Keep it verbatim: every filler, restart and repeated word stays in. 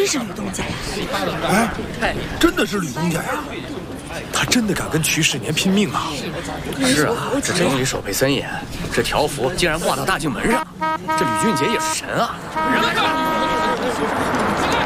真是吕东家呀！ 哎，真的是吕东家呀！他真的敢跟瞿世年拼命啊！ 是啊，这阵营里守备森严，这条幅竟然挂到大镜门上，这吕俊杰也是神啊！人来看！